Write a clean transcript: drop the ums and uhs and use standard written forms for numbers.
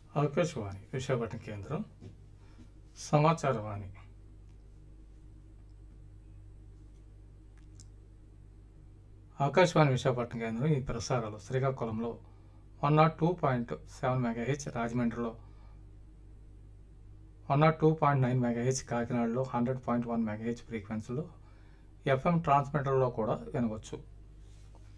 ఆకాశవాణి విశాఖపట్నం కేంద్రం సమాచారవాణి. ఆకాశవాణి విశాఖపట్నం కేంద్రం ఈ ప్రసారాలు శ్రీకాకుళంలో 102.7 మెగాహెచ్, రాజమండ్రిలో 102.9 మెగాహెచ్, కాకినాడలో 100.1 మెగాహెచ్ ఫ్రీక్వెన్సీలో ఎఫ్ఎం ట్రాన్స్మిటర్లో కూడా వినవచ్చు.